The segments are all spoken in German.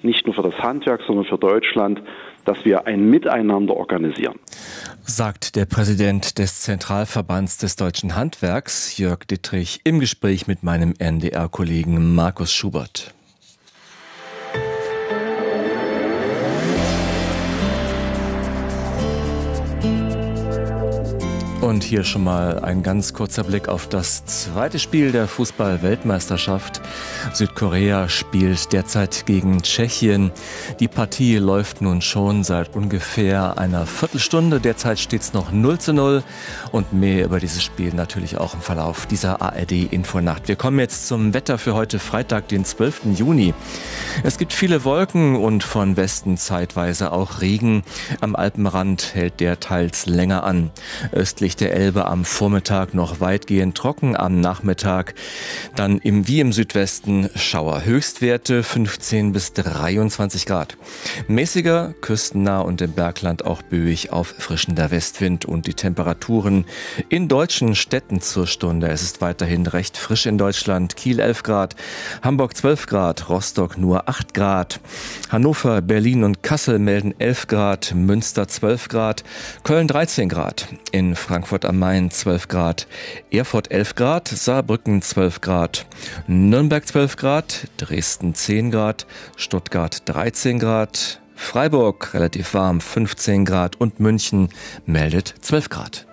nicht nur für das Handwerk, sondern für Deutschland, dass wir ein Miteinander organisieren. Sagt der Präsident des Zentralverbands des Deutschen Handwerks, Jörg Dittrich, im Gespräch mit meinem NDR-Kollegen Markus Schubert. Und hier schon mal ein ganz kurzer Blick auf das zweite Spiel der Fußball-Weltmeisterschaft. Südkorea spielt derzeit gegen Tschechien. Die Partie läuft nun schon seit ungefähr einer Viertelstunde. Derzeit steht es noch 0:0 und mehr über dieses Spiel natürlich auch im Verlauf dieser ARD-Infonacht. Wir kommen jetzt zum Wetter für heute Freitag, den 12. Juni. Es gibt viele Wolken und von Westen zeitweise auch Regen. Am Alpenrand hält der teils länger an. Östlich der Elbe am Vormittag noch weitgehend trocken, am Nachmittag dann wie im Südwesten Schauer. Höchstwerte 15 bis 23 Grad. Mäßiger, küstennah und im Bergland auch böig auffrischender Westwind und die Temperaturen in deutschen Städten zur Stunde. Es ist weiterhin recht frisch in Deutschland. Kiel 11 Grad, Hamburg 12 Grad, Rostock nur 8 Grad. Hannover, Berlin und Kassel melden 11 Grad, Münster 12 Grad, Köln 13 Grad. In Frankfurt am Main 12 Grad, Erfurt 11 Grad, Saarbrücken 12 Grad, Nürnberg 12 Grad, Dresden 10 Grad, Stuttgart 13 Grad, Freiburg relativ warm 15 Grad und München meldet 12 Grad.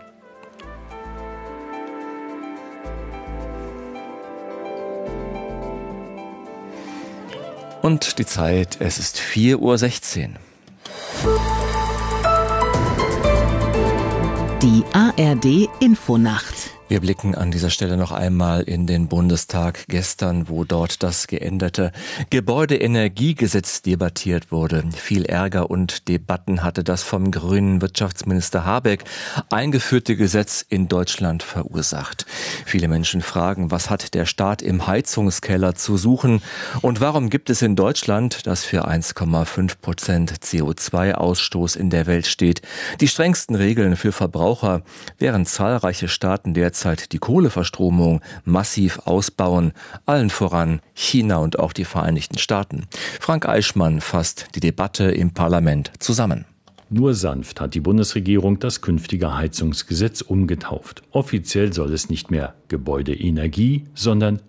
Und die Zeit, es ist 4:16 Uhr. Die ARD-Infonacht. Wir blicken an dieser Stelle noch einmal in den Bundestag gestern, wo dort das geänderte Gebäudeenergiegesetz debattiert wurde. Viel Ärger und Debatten hatte das vom grünen Wirtschaftsminister Habeck eingeführte Gesetz in Deutschland verursacht. Viele Menschen fragen, was hat der Staat im Heizungskeller zu suchen und warum gibt es in Deutschland, das für 1,5% CO2-Ausstoß in der Welt steht, die strengsten Regeln für Verbraucher, während zahlreiche Staaten derzeit die Kohleverstromung massiv ausbauen, allen voran China und auch die Vereinigten Staaten. Frank Eichmann fasst die Debatte im Parlament zusammen. Nur sanft hat die Bundesregierung das künftige Heizungsgesetz umgetauft. Offiziell soll es nicht mehr Gebäudeenergie, sondern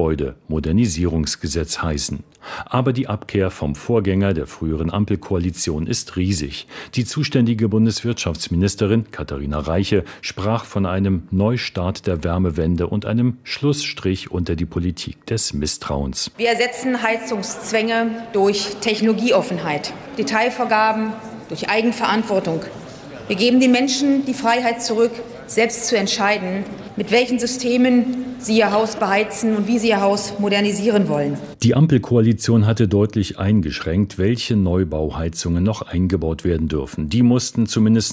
Gebäudemodernisierungsgesetz heißen. Aber die Abkehr vom Vorgänger der früheren Ampelkoalition ist riesig. Die zuständige Bundeswirtschaftsministerin Katharina Reiche sprach von einem Neustart der Wärmewende und einem Schlussstrich unter die Politik des Misstrauens. Wir ersetzen Heizungszwänge durch Technologieoffenheit, Detailvorgaben durch Eigenverantwortung. Wir geben den Menschen die Freiheit zurück, selbst zu entscheiden, mit welchen Systemen sie ihr Haus beheizen und wie sie ihr Haus modernisieren wollen. Die Ampelkoalition hatte deutlich eingeschränkt, welche Neubauheizungen noch eingebaut werden dürfen. Die mussten zumindest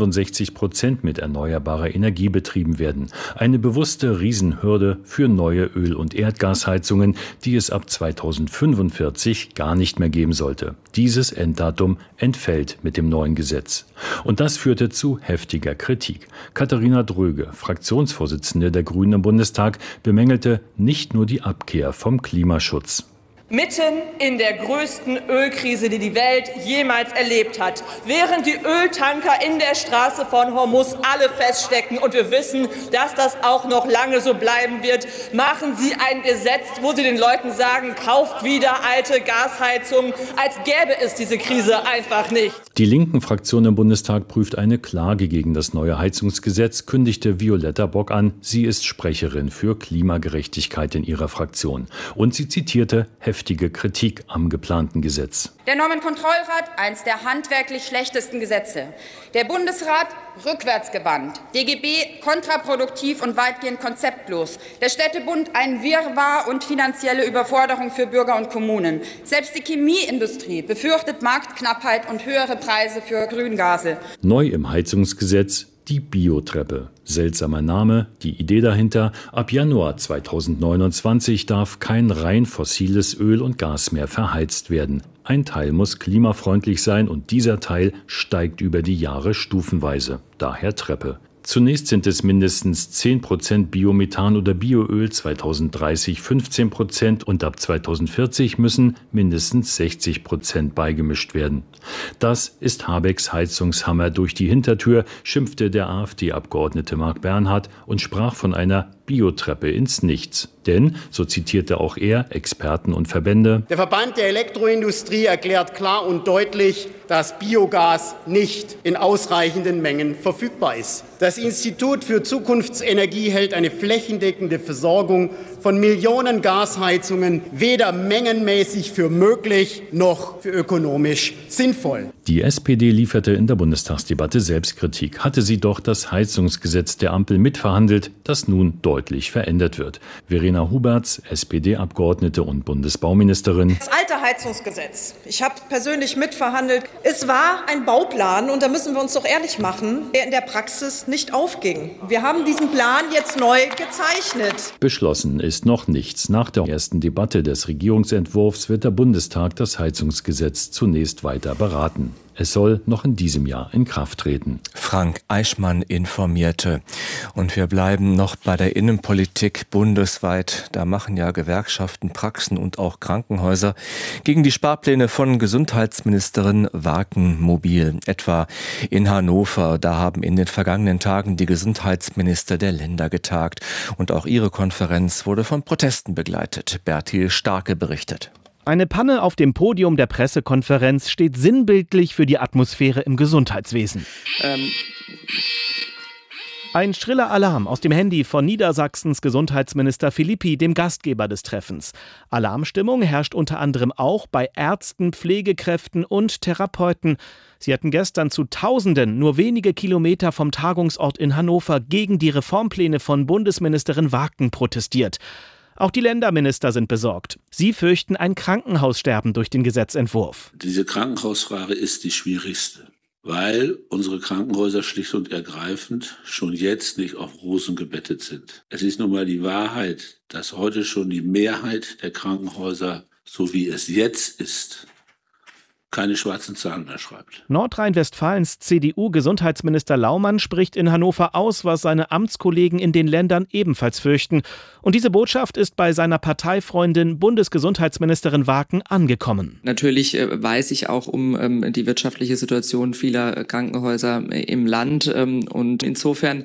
65% mit erneuerbarer Energie betrieben werden. Eine bewusste Riesenhürde für neue Öl- und Erdgasheizungen, die es ab 2045 gar nicht mehr geben sollte. Dieses Enddatum entfällt mit dem neuen Gesetz. Und das führte zu heftiger Kritik. Katharina Dröge, Fraktionsvorsitzende der Grünen im Bundestag, bemängelte nicht nur die Abkehr vom Klimaschutz. Mitten in der größten Ölkrise, die die Welt jemals erlebt hat, während die Öltanker in der Straße von Hormuz alle feststecken und wir wissen, dass das auch noch lange so bleiben wird, machen Sie ein Gesetz, wo Sie den Leuten sagen, kauft wieder alte Gasheizungen, als gäbe es diese Krise einfach nicht. Die linken Fraktion im Bundestag prüft eine Klage gegen das neue Heizungsgesetz, kündigte Violetta Bock an. Sie ist Sprecherin für Klimagerechtigkeit in ihrer Fraktion. Und sie zitierte heftige Kritik am geplanten Gesetz. Der Normenkontrollrat, eines der handwerklich schlechtesten Gesetze. Der Bundesrat, rückwärtsgewandt. DGB, kontraproduktiv und weitgehend konzeptlos. Der Städtebund, ein Wirrwarr und finanzielle Überforderung für Bürger und Kommunen. Selbst die Chemieindustrie befürchtet Marktknappheit und höhere Preise für Grüngase. Neu im Heizungsgesetz die Biotreppe. Seltsamer Name, die Idee dahinter: ab Januar 2029 darf kein rein fossiles Öl und Gas mehr verheizt werden. Ein Teil muss klimafreundlich sein und dieser Teil steigt über die Jahre stufenweise. Daher Treppe. Zunächst sind es mindestens 10% Biomethan oder Bioöl, 2030 15% und ab 2040 müssen mindestens 60% beigemischt werden. Das ist Habecks Heizungshammer durch die Hintertür, schimpfte der AfD-Abgeordnete Marc Bernhard und sprach von einer Biotreppe ins Nichts. Denn, so zitierte auch er Experten und Verbände, der Verband der Elektroindustrie erklärt klar und deutlich, dass Biogas nicht in ausreichenden Mengen verfügbar ist. Das Institut für Zukunftsenergie hält eine flächendeckende Versorgung von Millionen Gasheizungen weder mengenmäßig für möglich noch für ökonomisch sinnvoll. Die SPD lieferte in der Bundestagsdebatte Selbstkritik. Hatte sie doch das Heizungsgesetz der Ampel mitverhandelt, das nun deutlich verändert wird. Verena Huberts, SPD-Abgeordnete und Bundesbauministerin. Das alte Heizungsgesetz, ich habe persönlich mitverhandelt, es war ein Bauplan und da müssen wir uns doch ehrlich machen, der in der Praxis nicht aufging. Wir haben diesen Plan jetzt neu gezeichnet. Beschlossen ist noch nichts. Nach der ersten Debatte des Regierungsentwurfs wird der Bundestag das Heizungsgesetz zunächst weiter beraten. Es soll noch in diesem Jahr in Kraft treten. Frank Eichmann informierte. Und wir bleiben noch bei der Innenpolitik bundesweit. Da machen ja Gewerkschaften, Praxen und auch Krankenhäuser gegen die Sparpläne von Gesundheitsministerin Waken mobil. Etwa in Hannover. Da haben in den vergangenen Tagen die Gesundheitsminister der Länder getagt. Und auch ihre Konferenz wurde von Protesten begleitet. Bertil Starke berichtet. Eine Panne auf dem Podium der Pressekonferenz steht sinnbildlich für die Atmosphäre im Gesundheitswesen. Ein schriller Alarm aus dem Handy von Niedersachsens Gesundheitsminister Philippi, dem Gastgeber des Treffens. Alarmstimmung herrscht unter anderem auch bei Ärzten, Pflegekräften und Therapeuten. Sie hatten gestern zu Tausenden nur wenige Kilometer vom Tagungsort in Hannover gegen die Reformpläne von Bundesministerin Waken protestiert. Auch die Länderminister sind besorgt. Sie fürchten ein Krankenhaussterben durch den Gesetzentwurf. Diese Krankenhausfrage ist die schwierigste, weil unsere Krankenhäuser schlicht und ergreifend schon jetzt nicht auf Rosen gebettet sind. Es ist nun mal die Wahrheit, dass heute schon die Mehrheit der Krankenhäuser, so wie es jetzt ist, keine schwarzen Zahlen mehr schreibt. Nordrhein-Westfalens CDU-Gesundheitsminister Laumann spricht in Hannover aus, was seine Amtskollegen in den Ländern ebenfalls fürchten. Und diese Botschaft ist bei seiner Parteifreundin Bundesgesundheitsministerin Waken angekommen. Natürlich weiß ich auch um die wirtschaftliche Situation vieler Krankenhäuser im Land. Und insofern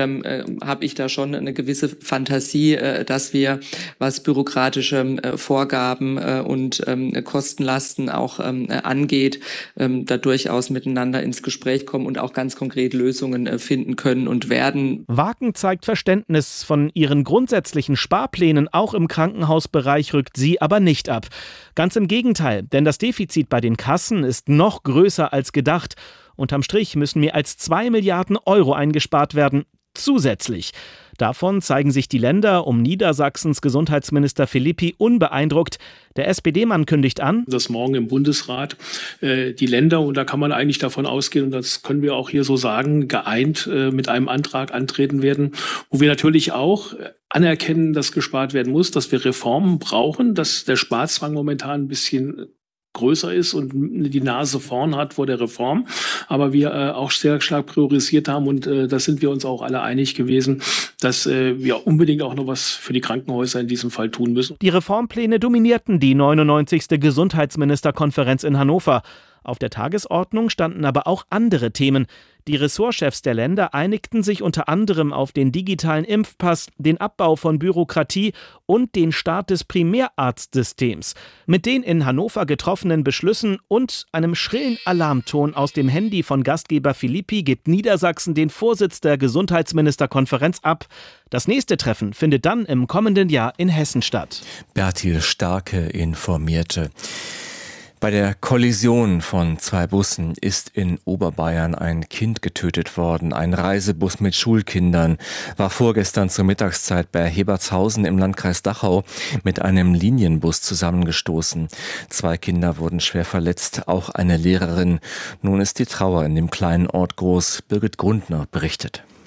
habe ich da schon eine gewisse Fantasie, dass wir, was bürokratische Vorgaben und Kostenlasten auch angeht, da durchaus miteinander ins Gespräch kommen und auch ganz konkret Lösungen finden können und werden. Waken zeigt Verständnis. Von ihren grundsätzlichen Sparplänen auch im Krankenhausbereich rückt sie aber nicht ab. Ganz im Gegenteil, denn das Defizit bei den Kassen ist noch größer als gedacht. Unterm Strich müssen mehr als 2 Milliarden Euro eingespart werden, zusätzlich. Davon zeigen sich die Länder um Niedersachsens Gesundheitsminister Philippi unbeeindruckt. Der SPD-Mann kündigt an, dass morgen im Bundesrat die Länder, und da kann man eigentlich davon ausgehen, und das können wir auch hier so sagen, geeint mit einem Antrag antreten werden, wo wir natürlich auch anerkennen, dass gespart werden muss, dass wir Reformen brauchen, dass der Sparzwang momentan ein bisschen größer ist und die Nase vorn hat vor der Reform, aber wir auch sehr stark priorisiert haben und da sind wir uns auch alle einig gewesen, dass wir unbedingt auch noch was für die Krankenhäuser in diesem Fall tun müssen. Die Reformpläne dominierten die 99. Gesundheitsministerkonferenz in Hannover. Auf der Tagesordnung standen aber auch andere Themen. Die Ressortchefs der Länder einigten sich unter anderem auf den digitalen Impfpass, den Abbau von Bürokratie und den Start des Primärarztsystems. Mit den in Hannover getroffenen Beschlüssen und einem schrillen Alarmton aus dem Handy von Gastgeber Philippi gibt Niedersachsen den Vorsitz der Gesundheitsministerkonferenz ab. Das nächste Treffen findet dann im kommenden Jahr in Hessen statt. Bertil Starke informierte. Bei der Kollision von 2 Bussen ist in Oberbayern ein Kind getötet worden. Ein Reisebus mit Schulkindern war vorgestern zur Mittagszeit bei Hebertshausen im Landkreis Dachau mit einem Linienbus zusammengestoßen. 2 Kinder wurden schwer verletzt, auch eine Lehrerin. Nun ist die Trauer in dem kleinen Ort groß. Birgit Grundner berichtet.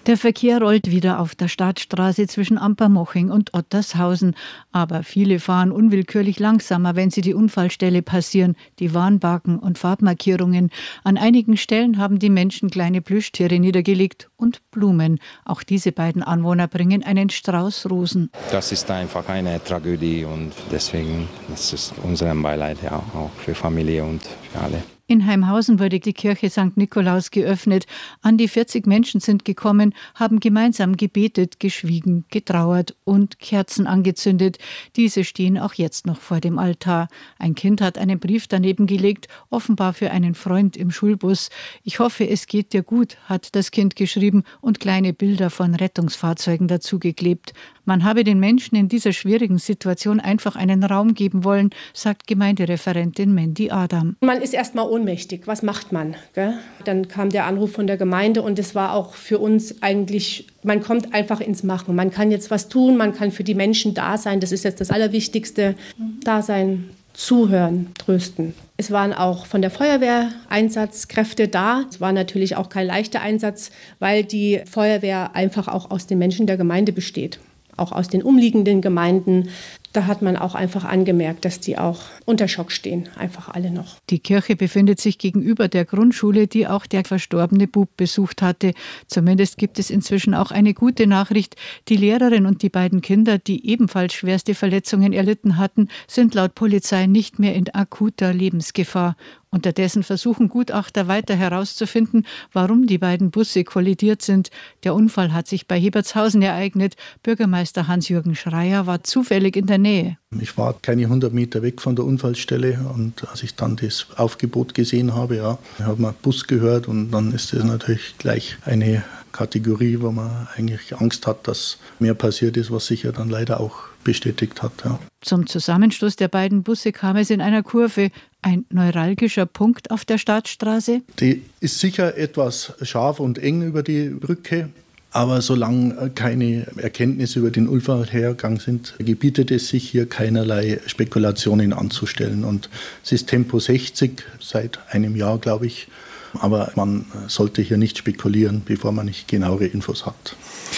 Der Verkehr rollt wieder auf der Staatsstraße zwischen Ampermoching und Ottershausen. Aber viele fahren unwillkürlich langsamer, wenn sie die Unfallstelle passieren, die Warnbalken und Farbmarkierungen. An einigen Stellen haben die Menschen kleine Plüschtiere niedergelegt und Blumen. Auch diese beiden Anwohner bringen einen Strauß Rosen. Das ist einfach eine Tragödie und deswegen ist es unser Beileid, ja, auch für Familie und für alle. In Heimhausen wurde die Kirche St. Nikolaus geöffnet. An die 40 Menschen sind gekommen, haben gemeinsam gebetet, geschwiegen, getrauert und Kerzen angezündet. Diese stehen auch jetzt noch vor dem Altar. Ein Kind hat einen Brief daneben gelegt, offenbar für einen Freund im Schulbus. Ich hoffe, es geht dir gut, hat das Kind geschrieben und kleine Bilder von Rettungsfahrzeugen dazugeklebt. Man habe den Menschen in dieser schwierigen Situation einfach einen Raum geben wollen, sagt Gemeindereferentin Mandy Adam. Man ist erstmal ohnmächtig. Was macht man? Gell? Dann kam der Anruf von der Gemeinde und es war auch für uns eigentlich, man kommt einfach ins Machen. Man kann jetzt was tun, man kann für die Menschen da sein. Das ist jetzt das Allerwichtigste. Da sein, zuhören, trösten. Es waren auch von der Feuerwehr Einsatzkräfte da. Es war natürlich auch kein leichter Einsatz, weil die Feuerwehr einfach auch aus den Menschen der Gemeinde besteht. Auch aus den umliegenden Gemeinden. Da hat man auch einfach angemerkt, dass die auch unter Schock stehen, einfach alle noch. Die Kirche befindet sich gegenüber der Grundschule, die auch der verstorbene Bub besucht hatte. Zumindest gibt es inzwischen auch eine gute Nachricht. Die Lehrerin und die beiden Kinder, die ebenfalls schwerste Verletzungen erlitten hatten, sind laut Polizei nicht mehr in akuter Lebensgefahr. Unterdessen versuchen Gutachter weiter herauszufinden, warum die beiden Busse kollidiert sind. Der Unfall hat sich bei Hebertshausen ereignet. Bürgermeister Hans-Jürgen Schreier war zufällig in der Nähe. Ich war keine 100 Meter weg von der Unfallstelle und als ich dann das Aufgebot gesehen habe, habe man Bus gehört und dann ist das natürlich gleich eine Kategorie, wo man eigentlich Angst hat, dass mehr passiert ist, was sich ja dann leider auch bestätigt hat. Ja. Zum Zusammenstoß der beiden Busse kam es in einer Kurve. Ein neuralgischer Punkt auf der Staatsstraße? Die ist sicher etwas scharf und eng über die Brücke. Aber solange keine Erkenntnisse über den Unfallhergang sind, gebietet es sich hier keinerlei Spekulationen anzustellen. Und es ist Tempo 60 seit einem Jahr, glaube ich. Aber man sollte hier nicht spekulieren, bevor man nicht genauere Infos hat.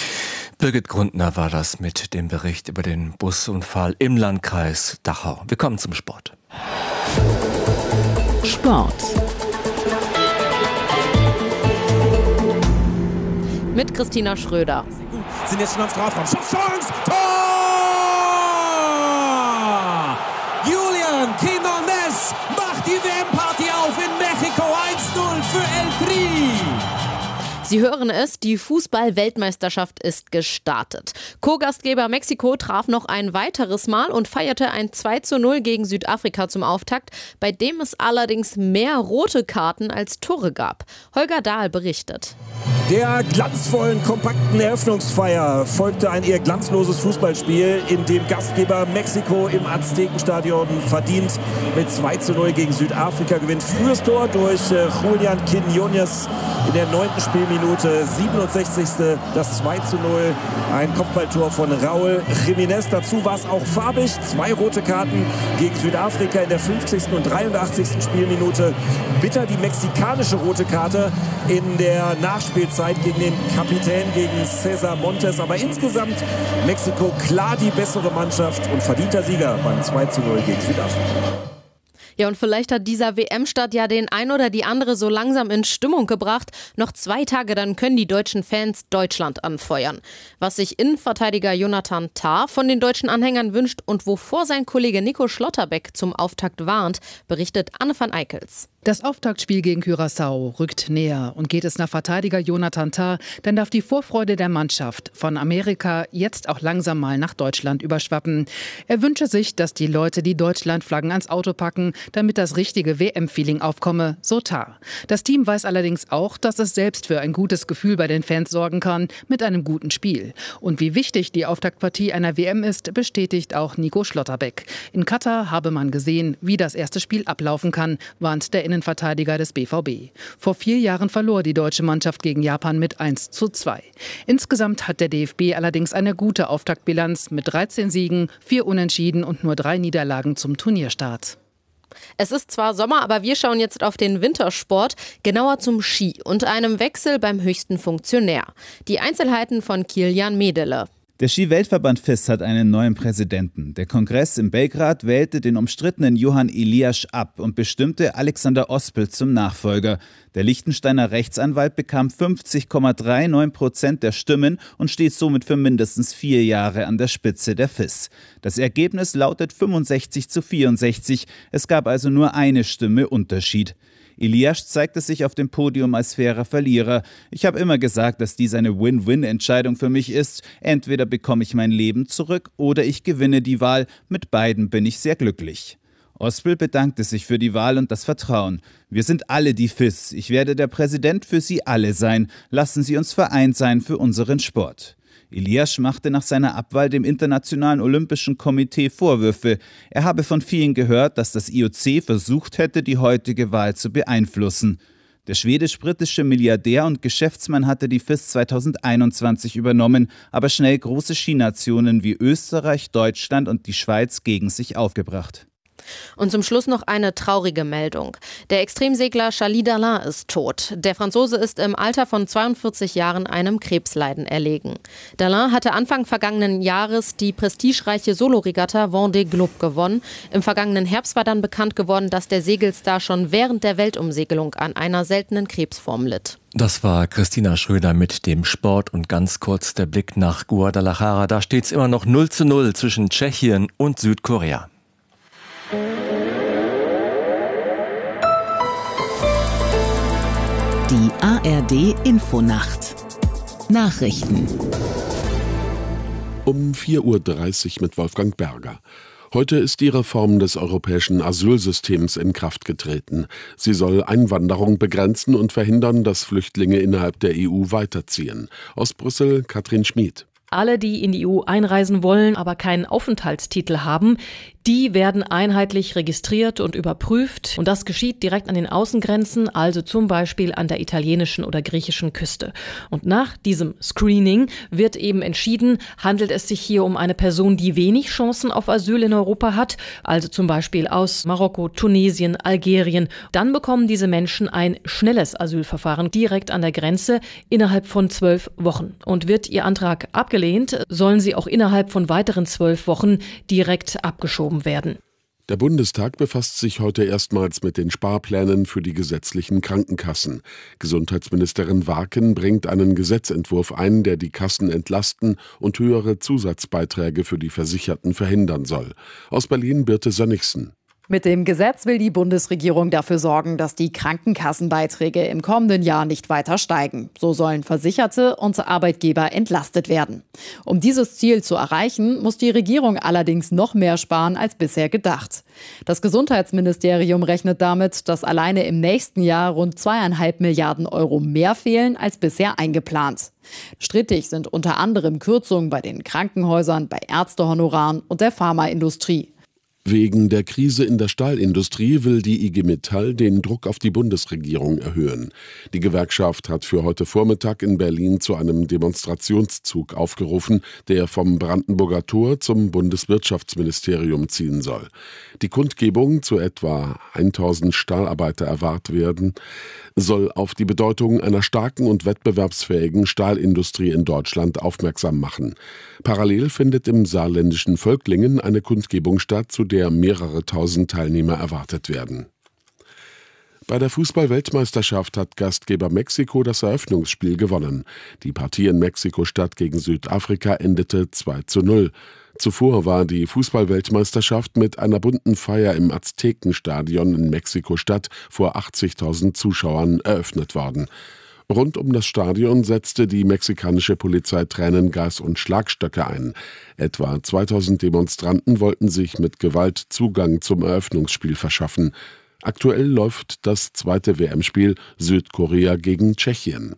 Birgit Grundner war das mit dem Bericht über den Busunfall im Landkreis Dachau. Wir kommen zum Sport. Sport. Mit Christina Schröder. Sind jetzt schon am Strafraum. Chance! Tor! Julian Quinones macht die WM-Party auf in Mexiko. 1-0 für El Tri. Sie hören es, die Fußball-Weltmeisterschaft ist gestartet. Co-Gastgeber Mexiko traf noch ein weiteres Mal und feierte ein 2:0 gegen Südafrika zum Auftakt, bei dem es allerdings mehr rote Karten als Tore gab. Holger Dahl berichtet. Der glanzvollen, kompakten Eröffnungsfeier folgte ein eher glanzloses Fußballspiel, in dem Gastgeber Mexiko im Aztekenstadion verdient mit 2:0 gegen Südafrika gewinnt. Frühes Tor durch Julian Quinones in der 9. Spielminute, 67. Das 2:0, ein Kopfballtor von Raúl Jiménez. Dazu war es auch farbig, 2 rote Karten gegen Südafrika in der 50. und 83. Spielminute. Bitter die mexikanische rote Karte in der Nachspielzeit gegen den Kapitän, gegen César Montes. Aber insgesamt Mexiko klar die bessere Mannschaft und verdienter Sieger beim 2:0 gegen Südafrika. Ja, und vielleicht hat dieser WM-Start ja den ein oder die andere so langsam in Stimmung gebracht. Noch 2 Tage, dann können die deutschen Fans Deutschland anfeuern. Was sich Innenverteidiger Jonathan Tah von den deutschen Anhängern wünscht und wovor sein Kollege Nico Schlotterbeck zum Auftakt warnt, berichtet Anne van Eickels. Das Auftaktspiel gegen Curaçao rückt näher und geht es nach Verteidiger Jonathan Tah, dann darf die Vorfreude der Mannschaft von Amerika jetzt auch langsam mal nach Deutschland überschwappen. Er wünsche sich, dass die Leute die Deutschlandflaggen ans Auto packen, damit das richtige WM-Feeling aufkomme, so Tah. Das Team weiß allerdings auch, dass es selbst für ein gutes Gefühl bei den Fans sorgen kann mit einem guten Spiel. Und wie wichtig die Auftaktpartie einer WM ist, bestätigt auch Nico Schlotterbeck. In Katar habe man gesehen, wie das erste Spiel ablaufen kann, warnt der Innenverteidiger des BVB. Vor 4 Jahren verlor die deutsche Mannschaft gegen Japan mit 1:2. Insgesamt hat der DFB allerdings eine gute Auftaktbilanz mit 13 Siegen, 4 Unentschieden und nur 3 Niederlagen zum Turnierstart. Es ist zwar Sommer, aber wir schauen jetzt auf den Wintersport, genauer zum Ski und einem Wechsel beim höchsten Funktionär. Die Einzelheiten von Kilian Medele. Der Ski-Weltverband FIS hat einen neuen Präsidenten. Der Kongress in Belgrad wählte den umstrittenen Johan Elias ab und bestimmte Alexander Ospel zum Nachfolger. Der Liechtensteiner Rechtsanwalt bekam 50,39% der Stimmen und steht somit für mindestens 4 Jahre an der Spitze der FIS. Das Ergebnis lautet 65:64. Es gab also nur eine Stimme Unterschied. Elias zeigte sich auf dem Podium als fairer Verlierer. Ich habe immer gesagt, dass dies eine Win-Win-Entscheidung für mich ist. Entweder bekomme ich mein Leben zurück oder ich gewinne die Wahl. Mit beiden bin ich sehr glücklich. Ospel bedankte sich für die Wahl und das Vertrauen. Wir sind alle die FIS. Ich werde der Präsident für Sie alle sein. Lassen Sie uns vereint sein für unseren Sport. Elias machte nach seiner Abwahl dem Internationalen Olympischen Komitee Vorwürfe. Er habe von vielen gehört, dass das IOC versucht hätte, die heutige Wahl zu beeinflussen. Der schwedisch-britische Milliardär und Geschäftsmann hatte die FIS 2021 übernommen, aber schnell große Skinationen wie Österreich, Deutschland und die Schweiz gegen sich aufgebracht. Und zum Schluss noch eine traurige Meldung. Der Extremsegler Charlie Dalin ist tot. Der Franzose ist im Alter von 42 Jahren einem Krebsleiden erlegen. Dalin hatte Anfang vergangenen Jahres die prestigereiche Soloregatta Vendée Globe gewonnen. Im vergangenen Herbst war dann bekannt geworden, dass der Segelstar schon während der Weltumsegelung an einer seltenen Krebsform litt. Das war Christina Schröder mit dem Sport und ganz kurz der Blick nach Guadalajara. Da steht es immer noch 0:0 zwischen Tschechien und Südkorea. Die ARD Infonacht. Nachrichten. Um 4:30 Uhr mit Wolfgang Berger. Heute ist die Reform des europäischen Asylsystems in Kraft getreten. Sie soll Einwanderung begrenzen und verhindern, dass Flüchtlinge innerhalb der EU weiterziehen. Aus Brüssel Katrin Schmid. Alle, die in die EU einreisen wollen, aber keinen Aufenthaltstitel haben, die werden einheitlich registriert und überprüft. Und das geschieht direkt an den Außengrenzen, also zum Beispiel an der italienischen oder griechischen Küste. Und nach diesem Screening wird eben entschieden, handelt es sich hier um eine Person, die wenig Chancen auf Asyl in Europa hat, also zum Beispiel aus Marokko, Tunesien, Algerien. Dann bekommen diese Menschen ein schnelles Asylverfahren direkt an der Grenze innerhalb von 12 Wochen. Und wird ihr Antrag abgelehnt, sollen sie auch innerhalb von weiteren 12 Wochen direkt abgeschoben werden. Der Bundestag befasst sich heute erstmals mit den Sparplänen für die gesetzlichen Krankenkassen. Gesundheitsministerin Warken bringt einen Gesetzentwurf ein, der die Kassen entlasten und höhere Zusatzbeiträge für die Versicherten verhindern soll. Aus Berlin Birte Sönnigsen. Mit dem Gesetz will die Bundesregierung dafür sorgen, dass die Krankenkassenbeiträge im kommenden Jahr nicht weiter steigen. So sollen Versicherte und Arbeitgeber entlastet werden. Um dieses Ziel zu erreichen, muss die Regierung allerdings noch mehr sparen als bisher gedacht. Das Gesundheitsministerium rechnet damit, dass alleine im nächsten Jahr rund 2,5 Milliarden Euro mehr fehlen als bisher eingeplant. Strittig sind unter anderem Kürzungen bei den Krankenhäusern, bei Ärztehonoraren und der Pharmaindustrie. Wegen der Krise in der Stahlindustrie will die IG Metall den Druck auf die Bundesregierung erhöhen. Die Gewerkschaft hat für heute Vormittag in Berlin zu einem Demonstrationszug aufgerufen, der vom Brandenburger Tor zum Bundeswirtschaftsministerium ziehen soll. Die Kundgebung, zu etwa 1000 Stahlarbeiter erwartet werden, soll auf die Bedeutung einer starken und wettbewerbsfähigen Stahlindustrie in Deutschland aufmerksam machen. Parallel findet im saarländischen Völklingen eine Kundgebung statt, zu der mehrere tausend Teilnehmer erwartet werden. Bei der Fußball-Weltmeisterschaft hat Gastgeber Mexiko das Eröffnungsspiel gewonnen. Die Partie in Mexiko-Stadt gegen Südafrika endete 2:0. Zuvor war die Fußball-Weltmeisterschaft mit einer bunten Feier im Aztekenstadion in Mexiko-Stadt vor 80.000 Zuschauern eröffnet worden. Rund um das Stadion setzte die mexikanische Polizei Tränengas und Schlagstöcke ein. Etwa 2000 Demonstranten wollten sich mit Gewalt Zugang zum Eröffnungsspiel verschaffen. Aktuell läuft das zweite WM-Spiel Südkorea gegen Tschechien.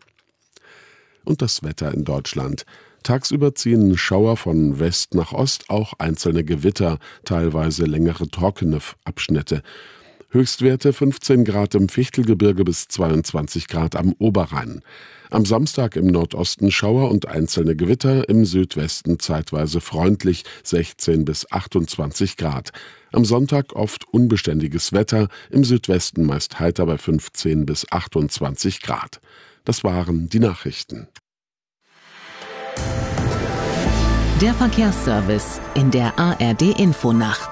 Und das Wetter in Deutschland. Tagsüber ziehen Schauer von West nach Ost, auch einzelne Gewitter, teilweise längere trockene Abschnitte. Höchstwerte 15 Grad im Fichtelgebirge bis 22 Grad am Oberrhein. Am Samstag im Nordosten Schauer und einzelne Gewitter, im Südwesten zeitweise freundlich 16 bis 28 Grad. Am Sonntag oft unbeständiges Wetter, im Südwesten meist heiter bei 15 bis 28 Grad. Das waren die Nachrichten. Der Verkehrsservice in der ARD-Infonacht.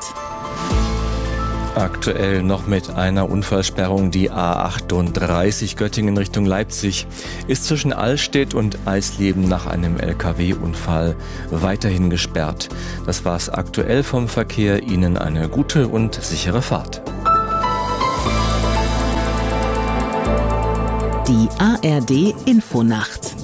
Aktuell noch mit einer Unfallsperrung die A38 Göttingen Richtung Leipzig ist zwischen Allstedt und Eisleben nach einem LKW-Unfall weiterhin gesperrt. Das war's aktuell vom Verkehr. Ihnen eine gute und sichere Fahrt. Die ARD-Infonacht.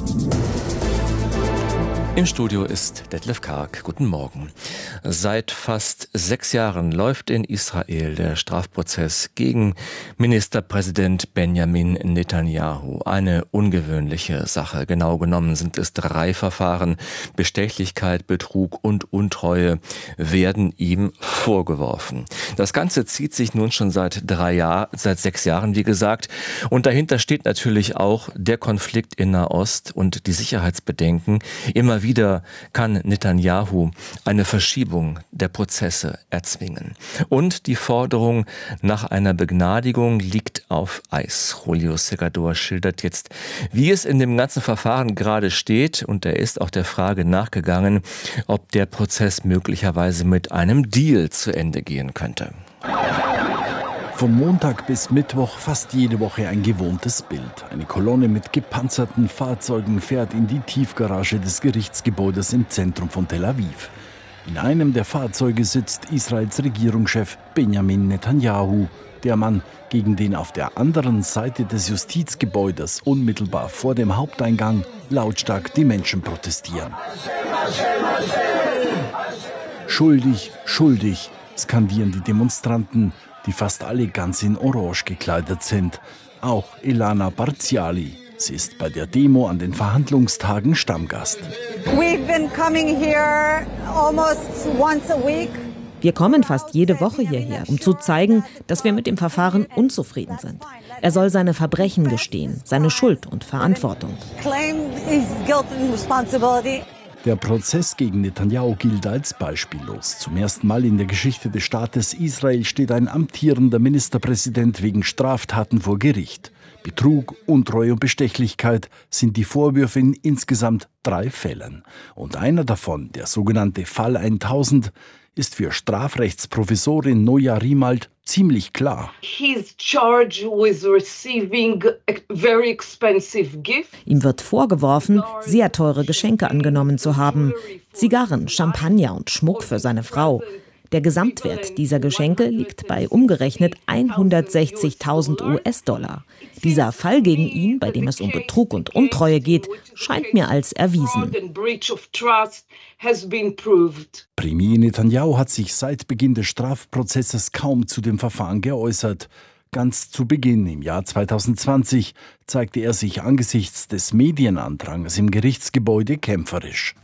Im Studio ist Detlef Karg. Guten Morgen. Seit fast 6 Jahren läuft in Israel der Strafprozess gegen Ministerpräsident Benjamin Netanyahu. Eine ungewöhnliche Sache. Genau genommen sind es 3 Verfahren. Bestechlichkeit, Betrug und Untreue werden ihm vorgeworfen. Das Ganze zieht sich nun schon seit 6 Jahren, wie gesagt. Und dahinter steht natürlich auch der Konflikt in Nahost und die Sicherheitsbedenken. Immer wieder kann Netanyahu eine Verschiebung der Prozesse erzwingen. Und die Forderung nach einer Begnadigung liegt auf Eis. Julio Segador schildert jetzt, wie es in dem ganzen Verfahren gerade steht. Und er ist auch der Frage nachgegangen, ob der Prozess möglicherweise mit einem Deal zu Ende gehen könnte. Von Montag bis Mittwoch fast jede Woche ein gewohntes Bild. Eine Kolonne mit gepanzerten Fahrzeugen fährt in die Tiefgarage des Gerichtsgebäudes im Zentrum von Tel Aviv. In einem der Fahrzeuge sitzt Israels Regierungschef Benjamin Netanyahu, der Mann, gegen den auf der anderen Seite des Justizgebäudes unmittelbar vor dem Haupteingang lautstark die Menschen protestieren. Schuldig, schuldig, skandieren die Demonstranten, die fast alle ganz in Orange gekleidet sind. Auch Elana Barziali. Sie ist bei der Demo an den Verhandlungstagen Stammgast. We've been coming here almost once a week. Wir kommen fast jede Woche hierher, um zu zeigen, dass wir mit dem Verfahren unzufrieden sind. Er soll seine Verbrechen gestehen, seine Schuld und Verantwortung. Claim his guilt and responsibility. Der Prozess gegen Netanyahu gilt als beispiellos. Zum ersten Mal in der Geschichte des Staates Israel steht ein amtierender Ministerpräsident wegen Straftaten vor Gericht. Betrug, Untreue und Bestechlichkeit sind die Vorwürfe in insgesamt 3 Fällen. Und einer davon, der sogenannte Fall 1000, ist für Strafrechtsprofessorin Noja Rimalt ziemlich klar. Ihm wird vorgeworfen, sehr teure Geschenke angenommen zu haben. Zigarren, Champagner und Schmuck für seine Frau. Der Gesamtwert dieser Geschenke liegt bei umgerechnet 160.000 US-Dollar. Dieser Fall gegen ihn, bei dem es um Betrug und Untreue geht, scheint mir als erwiesen. Premier Netanyahu hat sich seit Beginn des Strafprozesses kaum zu dem Verfahren geäußert. Ganz zu Beginn, im Jahr 2020, zeigte er sich angesichts des Medienandrangs im Gerichtsgebäude kämpferisch.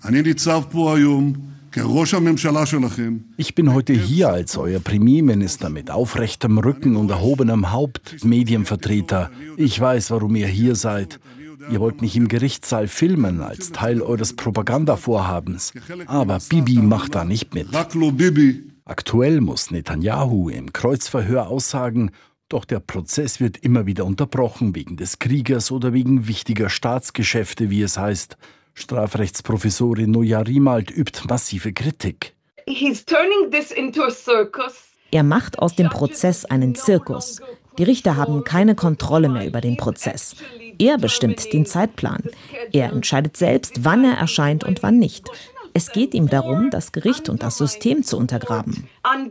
Ich bin heute hier als euer Premierminister mit aufrechtem Rücken und erhobenem Haupt, Medienvertreter. Ich weiß, warum ihr hier seid. Ihr wollt mich im Gerichtssaal filmen als Teil eures Propagandavorhabens. Aber Bibi macht da nicht mit. Aktuell muss Netanyahu im Kreuzverhör aussagen, doch der Prozess wird immer wieder unterbrochen wegen des Krieges oder wegen wichtiger Staatsgeschäfte, wie es heißt. Strafrechtsprofessorin Noja Rimalt übt massive Kritik. Er macht aus dem Prozess einen Zirkus. Die Richter haben keine Kontrolle mehr über den Prozess. Er bestimmt den Zeitplan. Er entscheidet selbst, wann er erscheint und wann nicht. Es geht ihm darum, das Gericht und das System zu untergraben.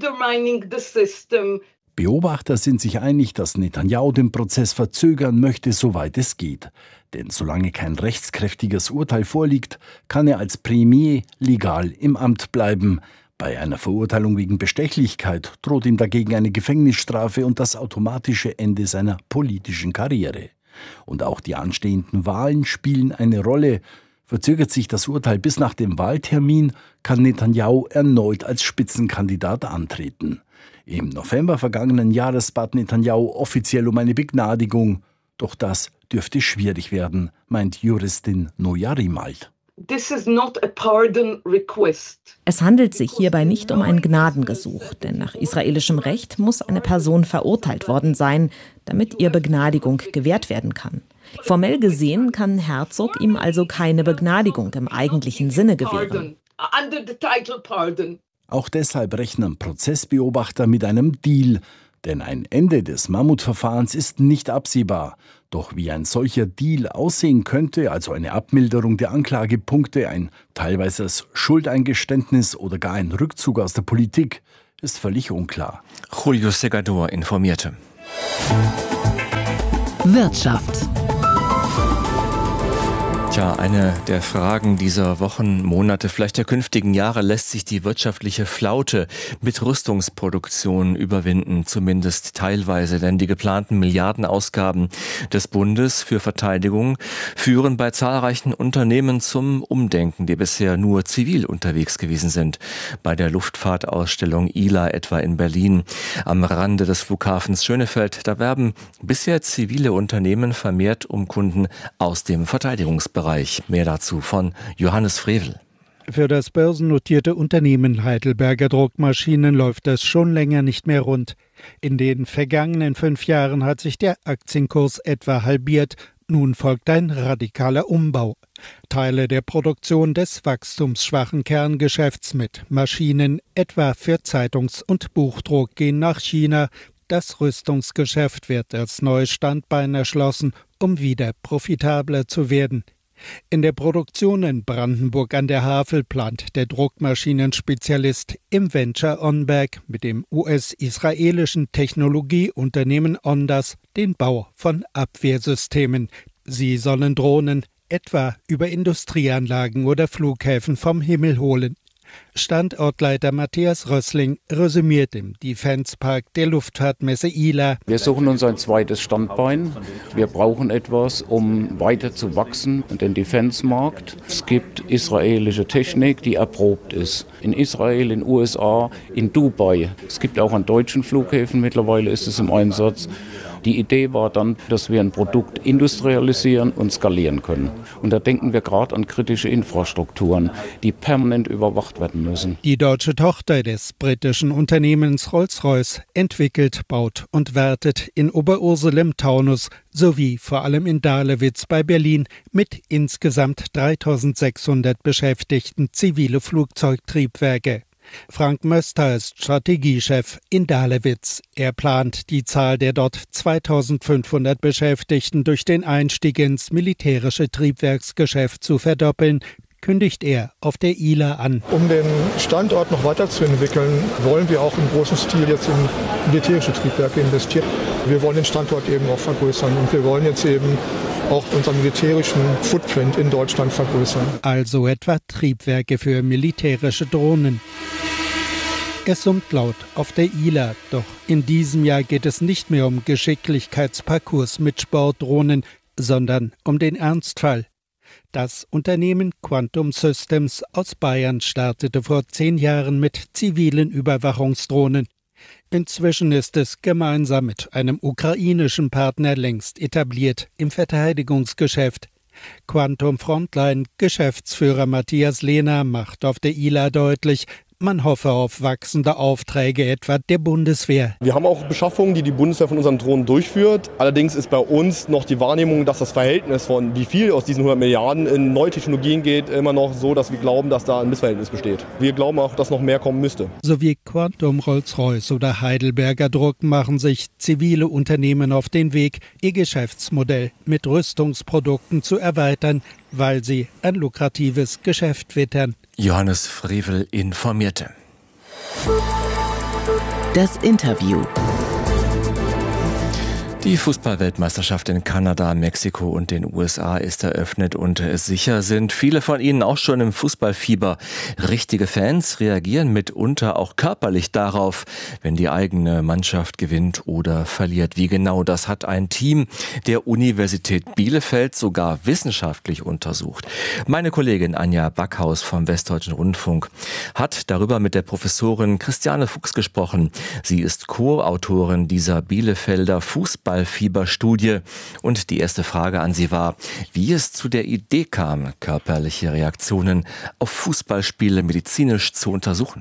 Beobachter sind sich einig, dass Netanyahu den Prozess verzögern möchte, soweit es geht. Denn solange kein rechtskräftiges Urteil vorliegt, kann er als Premier legal im Amt bleiben. Bei einer Verurteilung wegen Bestechlichkeit droht ihm dagegen eine Gefängnisstrafe und das automatische Ende seiner politischen Karriere. Und auch die anstehenden Wahlen spielen eine Rolle. Verzögert sich das Urteil bis nach dem Wahltermin, kann Netanyahu erneut als Spitzenkandidat antreten. Im November vergangenen Jahres bat Netanyahu offiziell um eine Begnadigung. Doch das dürfte schwierig werden, meint Juristin Noja Rimald. Es handelt sich hierbei nicht um ein Gnadengesuch, denn nach israelischem Recht muss eine Person verurteilt worden sein, damit ihr Begnadigung gewährt werden kann. Formell gesehen kann Herzog ihm also keine Begnadigung im eigentlichen Sinne gewähren. Auch deshalb rechnen Prozessbeobachter mit einem Deal, denn ein Ende des Mammutverfahrens ist nicht absehbar. Doch wie ein solcher Deal aussehen könnte, also eine Abmilderung der Anklagepunkte, ein teilweises Schuldeingeständnis oder gar ein Rückzug aus der Politik, ist völlig unklar. Julio Segador informierte. Wirtschaft. Tja, eine der Fragen dieser Wochen, Monate, vielleicht der künftigen Jahre: Lässt sich die wirtschaftliche Flaute mit Rüstungsproduktion überwinden, zumindest teilweise? Denn die geplanten Milliardenausgaben des Bundes für Verteidigung führen bei zahlreichen Unternehmen zum Umdenken, die bisher nur zivil unterwegs gewesen sind. Bei der Luftfahrtausstellung ILA etwa in Berlin am Rande des Flughafens Schönefeld, da werben bisher zivile Unternehmen vermehrt um Kunden aus dem Verteidigungsbereich. Mehr dazu von Johannes Frevel. Für das börsennotierte Unternehmen Heidelberger Druckmaschinen läuft es schon länger nicht mehr rund. In den vergangenen 5 Jahren hat sich der Aktienkurs etwa halbiert. Nun folgt ein radikaler Umbau. Teile der Produktion des wachstumsschwachen Kerngeschäfts mit Maschinen, etwa für Zeitungs- und Buchdruck, gehen nach China. Das Rüstungsgeschäft wird als neues Standbein erschlossen, um wieder profitabler zu werden. In der Produktion in Brandenburg an der Havel plant der Druckmaschinenspezialist im Venture Onberg mit dem US-israelischen Technologieunternehmen Ondas den Bau von Abwehrsystemen. Sie sollen Drohnen etwa über Industrieanlagen oder Flughäfen vom Himmel holen. Standortleiter Matthias Rössling resümiert im Defense Park der Luftfahrtmesse ILA. Wir suchen uns ein zweites Standbein. Wir brauchen etwas, um weiter zu wachsen in den Defense-Markt. Es gibt israelische Technik, die erprobt ist. In Israel, in den USA, in Dubai. Es gibt auch an deutschen Flughäfen, mittlerweile ist es im Einsatz. Die Idee war dann, dass wir ein Produkt industrialisieren und skalieren können. Und da denken wir gerade an kritische Infrastrukturen, die permanent überwacht werden müssen. Die deutsche Tochter des britischen Unternehmens Rolls-Royce entwickelt, baut und wartet in Oberursel im Taunus sowie vor allem in Dahlewitz bei Berlin mit insgesamt 3.600 Beschäftigten zivile Flugzeugtriebwerke. Frank Möster ist Strategiechef in Dahlewitz. Er plant, die Zahl der dort 2.500 Beschäftigten durch den Einstieg ins militärische Triebwerksgeschäft zu verdoppeln, kündigt er auf der ILA an. Um den Standort noch weiterzuentwickeln, wollen wir auch im großen Stil jetzt in militärische Triebwerke investieren. Wir wollen den Standort eben auch vergrößern und wir wollen jetzt eben auch unseren militärischen Footprint in Deutschland vergrößern. Also etwa Triebwerke für militärische Drohnen. Es summt laut auf der ILA, doch in diesem Jahr geht es nicht mehr um Geschicklichkeitsparcours mit Sportdrohnen, sondern um den Ernstfall. Das Unternehmen Quantum Systems aus Bayern startete vor 10 Jahren mit zivilen Überwachungsdrohnen. Inzwischen ist es gemeinsam mit einem ukrainischen Partner längst etabliert im Verteidigungsgeschäft. Quantum Frontline Geschäftsführer Matthias Lehner macht auf der ILA deutlich, man hoffe auf wachsende Aufträge etwa der Bundeswehr. Wir haben auch Beschaffungen, die die Bundeswehr von unseren Drohnen durchführt. Allerdings ist bei uns noch die Wahrnehmung, dass das Verhältnis von wie viel aus diesen 100 Milliarden in neue Technologien geht, immer noch so, dass wir glauben, dass da ein Missverhältnis besteht. Wir glauben auch, dass noch mehr kommen müsste. So wie Quantum, Rolls-Royce oder Heidelberger Druck machen sich zivile Unternehmen auf den Weg, ihr Geschäftsmodell mit Rüstungsprodukten zu erweitern, weil sie ein lukratives Geschäft wittern. Johannes Frevel informierte. Das Interview. Die Fußball-Weltmeisterschaft in Kanada, Mexiko und den USA ist eröffnet und sicher sind viele von Ihnen auch schon im Fußballfieber. Richtige Fans reagieren mitunter auch körperlich darauf, wenn die eigene Mannschaft gewinnt oder verliert. Wie genau, das hat ein Team der Universität Bielefeld sogar wissenschaftlich untersucht. Meine Kollegin Anja Backhaus vom Westdeutschen Rundfunk hat darüber mit der Professorin Christiane Fuchs gesprochen. Sie ist Co-Autorin dieser Bielefelder Fußballfieberstudie. Und die erste Frage an sie war, wie es zu der Idee kam, körperliche Reaktionen auf Fußballspiele medizinisch zu untersuchen.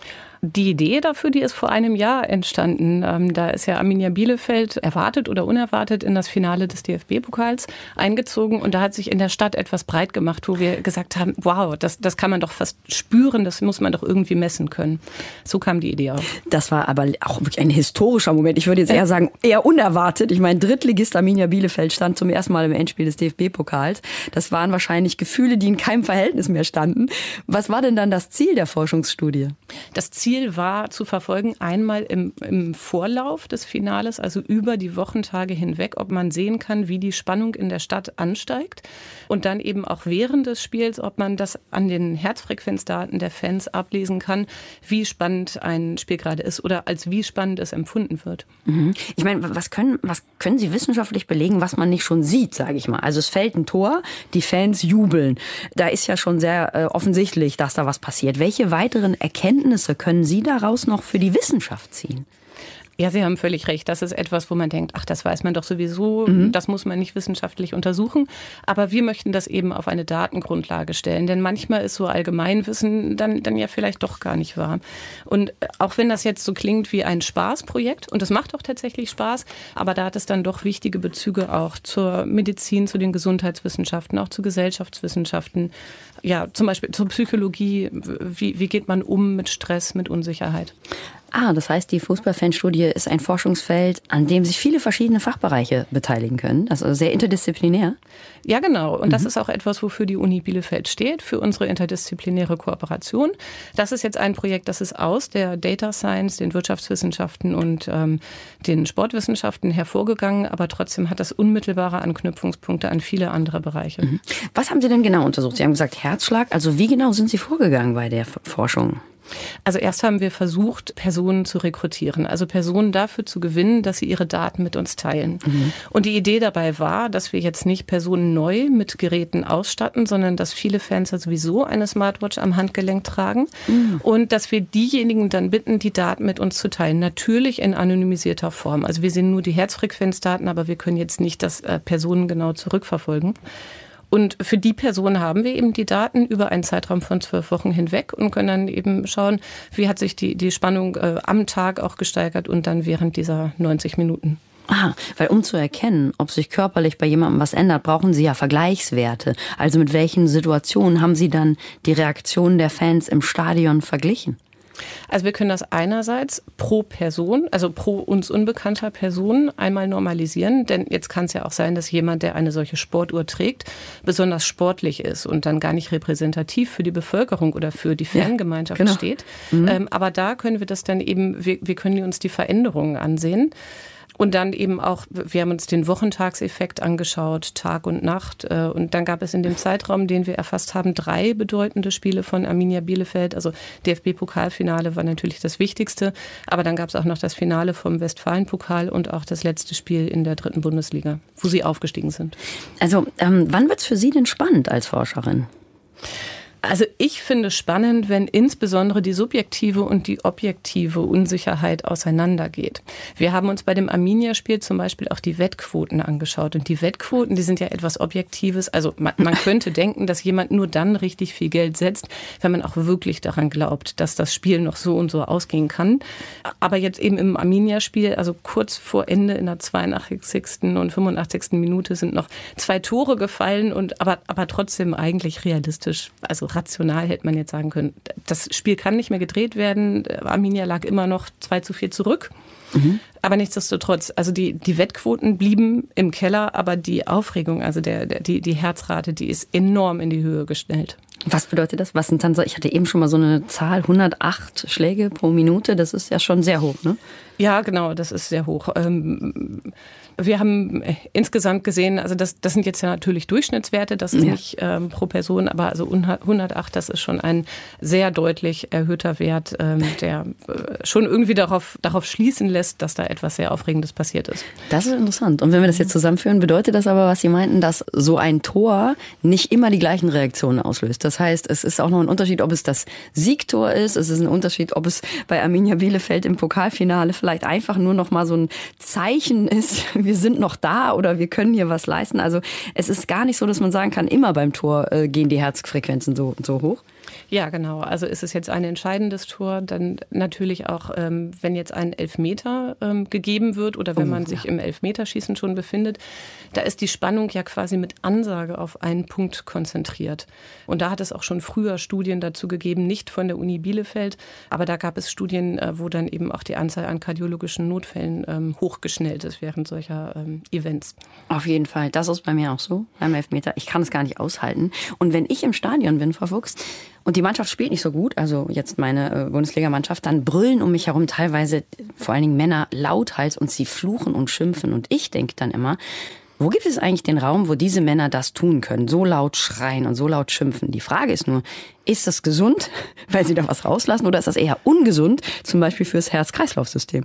Die Idee dafür, die ist vor einem Jahr entstanden. Da ist ja Arminia Bielefeld erwartet oder unerwartet in das Finale des DFB-Pokals eingezogen. Und da hat sich in der Stadt etwas breit gemacht, wo wir gesagt haben, wow, das kann man doch fast spüren, das muss man doch irgendwie messen können. So kam die Idee auf. Das war aber auch wirklich ein historischer Moment. Ich würde jetzt eher sagen, eher unerwartet. Ich meine, Drittligist Arminia Bielefeld stand zum ersten Mal im Endspiel des DFB-Pokals. Das waren wahrscheinlich Gefühle, die in keinem Verhältnis mehr standen. Was war denn dann das Ziel der Forschungsstudie? Das Ziel war zu verfolgen, einmal im Vorlauf des Finales, also über die Wochentage hinweg, ob man sehen kann, wie die Spannung in der Stadt ansteigt. Und dann eben auch während des Spiels, ob man das an den Herzfrequenzdaten der Fans ablesen kann, wie spannend ein Spiel gerade ist oder als wie spannend es empfunden wird. Ich meine, was können Sie wissenschaftlich belegen, was man nicht schon sieht, sage ich mal? Also es fällt ein Tor, die Fans jubeln. Da ist ja schon sehr offensichtlich, dass da was passiert. Welche weiteren Erkenntnisse können Sie daraus noch für die Wissenschaft ziehen? Ja, Sie haben völlig recht. Das ist etwas, wo man denkt, ach, das weiß man doch sowieso, das muss man nicht wissenschaftlich untersuchen. Aber wir möchten das eben auf eine Datengrundlage stellen. Denn manchmal ist so Allgemeinwissen dann ja vielleicht doch gar nicht wahr. Und auch wenn das jetzt so klingt wie ein Spaßprojekt, und das macht auch tatsächlich Spaß, aber da hat es dann doch wichtige Bezüge auch zur Medizin, zu den Gesundheitswissenschaften, auch zu Gesellschaftswissenschaften, ja, zum Beispiel zur Psychologie. Wie geht man um mit Stress, mit Unsicherheit? Das heißt, die Fußballfanstudie ist ein Forschungsfeld, an dem sich viele verschiedene Fachbereiche beteiligen können. Also sehr interdisziplinär. Ja, genau. Und das ist auch etwas, wofür die Uni Bielefeld steht, für unsere interdisziplinäre Kooperation. Das ist jetzt ein Projekt, das ist aus der Data Science, den Wirtschaftswissenschaften und den Sportwissenschaften hervorgegangen. Aber trotzdem hat das unmittelbare Anknüpfungspunkte an viele andere Bereiche. Was haben Sie denn genau untersucht? Sie haben gesagt Herzschlag. Also wie genau sind Sie vorgegangen bei der Forschung? Also erst haben wir versucht, Personen zu rekrutieren, also Personen dafür zu gewinnen, dass sie ihre Daten mit uns teilen. Und die Idee dabei war, dass wir jetzt nicht Personen neu mit Geräten ausstatten, sondern dass viele Fans ja sowieso eine Smartwatch am Handgelenk tragen und dass wir diejenigen dann bitten, die Daten mit uns zu teilen. Natürlich in anonymisierter Form. Also wir sehen nur die Herzfrequenzdaten, aber wir können jetzt nicht das personengenau zurückverfolgen. Und für die Person haben wir eben die Daten über einen Zeitraum von 12 Wochen hinweg und können dann eben schauen, wie hat sich die Spannung am Tag auch gesteigert und dann während dieser 90 Minuten. Weil um zu erkennen, ob sich körperlich bei jemandem was ändert, brauchen Sie ja Vergleichswerte. Also mit welchen Situationen haben Sie dann die Reaktionen der Fans im Stadion verglichen? Also wir können das einerseits pro Person, also pro uns unbekannter Person einmal normalisieren, denn jetzt kann es ja auch sein, dass jemand, der eine solche Sportuhr trägt, besonders sportlich ist und dann gar nicht repräsentativ für die Bevölkerung oder für die Fangemeinschaft steht. Aber da können wir das dann eben, wir können uns die Veränderungen ansehen. Und dann eben auch, wir haben uns den Wochentagseffekt angeschaut, Tag und Nacht. Und dann gab es in dem Zeitraum, den wir erfasst haben, 3 bedeutende Spiele von Arminia Bielefeld. Also DFB-Pokalfinale war natürlich das Wichtigste. Aber dann gab es auch noch das Finale vom Westfalen-Pokal und auch das letzte Spiel in der 3. Bundesliga, wo sie aufgestiegen sind. Also wann wird es für Sie denn spannend als Forscherin? Also ich finde spannend, wenn insbesondere die subjektive und die objektive Unsicherheit auseinandergeht. Wir haben uns bei dem Arminia-Spiel zum Beispiel auch die Wettquoten angeschaut. Und die Wettquoten, die sind ja etwas Objektives. Also man könnte denken, dass jemand nur dann richtig viel Geld setzt, wenn man auch wirklich daran glaubt, dass das Spiel noch so und so ausgehen kann. Aber jetzt eben im Arminia-Spiel, also kurz vor Ende in der 82. und 85. Minute sind noch 2 Tore gefallen, aber trotzdem eigentlich realistisch, also rational hätte man jetzt sagen können, das Spiel kann nicht mehr gedreht werden. Arminia lag immer noch 2:4 zurück. Aber nichtsdestotrotz, also die Wettquoten blieben im Keller, aber die Aufregung, also die Herzrate, die ist enorm in die Höhe gestellt. Was bedeutet das? Was sind dann so? Ich hatte eben schon mal so eine Zahl, 108 Schläge pro Minute. Das ist ja schon sehr hoch, ne? Ja, genau, das ist sehr hoch. Wir haben insgesamt gesehen, also das sind jetzt ja natürlich Durchschnittswerte, das ist nicht pro Person, aber also 108, das ist schon ein sehr deutlich erhöhter Wert, der schon irgendwie darauf schließen lässt, dass da etwas sehr Aufregendes passiert ist. Das ist interessant. Und wenn wir das jetzt zusammenführen, bedeutet das aber, was Sie meinten, dass so ein Tor nicht immer die gleichen Reaktionen auslöst. Das heißt, es ist auch noch ein Unterschied, ob es das Siegtor ist, es ist ein Unterschied, ob es bei Arminia Bielefeld im Pokalfinale vielleicht einfach nur noch mal so ein Zeichen ist, wir sind noch da oder wir können hier was leisten. Also es ist gar nicht so, dass man sagen kann, immer beim Tor gehen die Herzfrequenzen so hoch. Ja, genau. Also ist es jetzt ein entscheidendes Tor, dann natürlich auch, wenn jetzt ein Elfmeter gegeben wird oder wenn man sich im Elfmeterschießen schon befindet, da ist die Spannung ja quasi mit Ansage auf einen Punkt konzentriert. Und da hat es auch schon früher Studien dazu gegeben, nicht von der Uni Bielefeld, aber da gab es Studien, wo dann eben auch die Anzahl an kardiologischen Notfällen hochgeschnellt ist während solcher Events. Auf jeden Fall. Das ist bei mir auch so beim Elfmeter. Ich kann es gar nicht aushalten. Und wenn ich im Stadion bin, Frau Fuchs, und die Mannschaft spielt nicht so gut, also jetzt meine Bundesligamannschaft, dann brüllen um mich herum teilweise vor allen Dingen Männer lauthals und sie fluchen und schimpfen. Und ich denke dann immer, wo gibt es eigentlich den Raum, wo diese Männer das tun können, so laut schreien und so laut schimpfen? Die Frage ist nur, ist das gesund, weil sie da was rauslassen, oder ist das eher ungesund, zum Beispiel fürs Herz-Kreislauf-System?